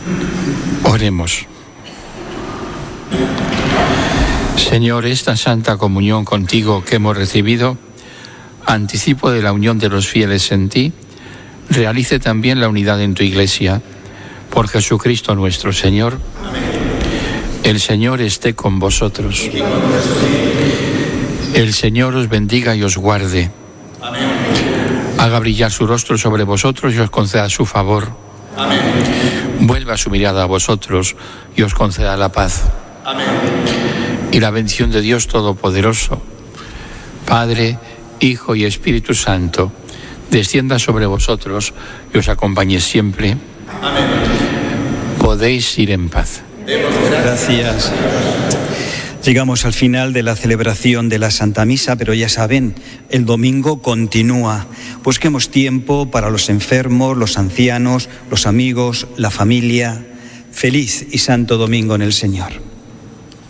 Oremos. Señor, esta santa comunión contigo que hemos recibido, anticipo de la unión de los fieles en ti, realice también la unidad en tu Iglesia. Por Jesucristo nuestro Señor. Amén. El Señor esté con vosotros. El Señor os bendiga y os guarde. Amén. Haga brillar su rostro sobre vosotros y os conceda su favor. Amén. Vuelva su mirada a vosotros y os conceda la paz. Amén. Y la bendición de Dios Todopoderoso, Padre, Hijo y Espíritu Santo, descienda sobre vosotros y os acompañe siempre. Amén. Podéis ir en paz. Gracias. Llegamos al final de la celebración de la Santa Misa, pero ya saben, el domingo continúa. Busquemos tiempo para los enfermos, los ancianos, los amigos, la familia. Feliz y santo domingo en el Señor.